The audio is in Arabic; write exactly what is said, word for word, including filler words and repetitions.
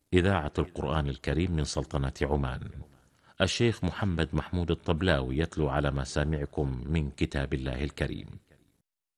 إذاعة القرآن الكريم من سلطنة عمان. الشيخ محمد محمود الطبلاوي يتلو على مسامعكم من كتاب الله الكريم.